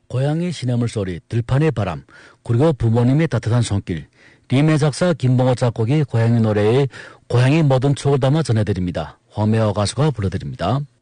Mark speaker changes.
Speaker 1: 고양이 시냇물 소리, 들판의 바람, 그리고 부모님의 따뜻한 손길. 리메 작사 김봉호 작곡이 고양이 노래에 고양이 모든 추억을 담아 전해드립니다. 황매화 가수가 불러드립니다.